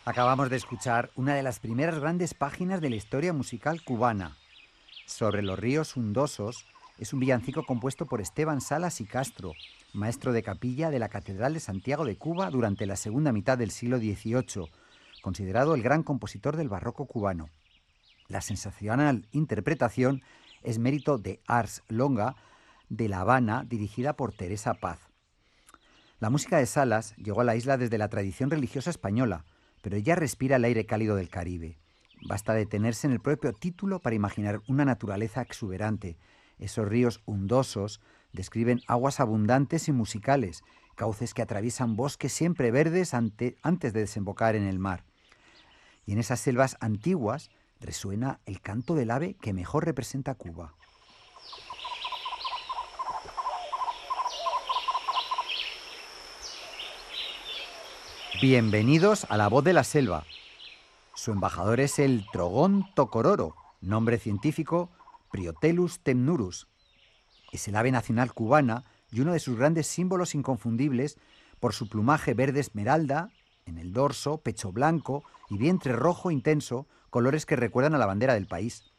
Acabamos de escuchar una de las primeras grandes páginas de la historia musical cubana. Sobre los ríos undosos es un villancico compuesto por Esteban Salas y Castro, maestro de capilla de la Catedral de Santiago de Cuba durante la segunda mitad del siglo XVIII, considerado el gran compositor del barroco cubano. La sensacional interpretación es mérito de Ars Longa de La Habana, dirigida por Teresa Paz. La música de Salas llegó a la isla desde la tradición religiosa española, pero ya respira el aire cálido del Caribe. Basta detenerse en el propio título para imaginar una naturaleza exuberante. Esos ríos undosos describen aguas abundantes y musicales, cauces que atraviesan bosques siempre verdes antes de desembocar en el mar. Y en esas selvas antiguas resuena el canto del ave que mejor representa Cuba. Bienvenidos a La Voz de la Selva. Su embajador es el trogón tocororo, nombre científico Priotelus temnurus. Es el ave nacional cubana y uno de sus grandes símbolos inconfundibles por su plumaje verde esmeralda, en el dorso, pecho blanco y vientre rojo intenso, colores que recuerdan a la bandera del país.